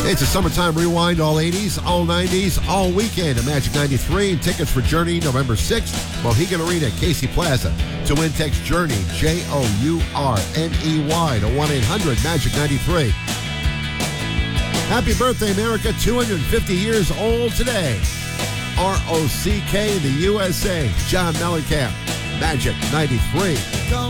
It's a summertime rewind, all 80s, all 90s, all weekend at Magic 93. And tickets for Journey November 6th, Mohegan Arena at Casey Plaza. To win, text Journey, Journey, to 1-800-MAGIC-93. Happy birthday, America. 250 years old today. ROCK, the USA. John Mellencamp, Magic 93.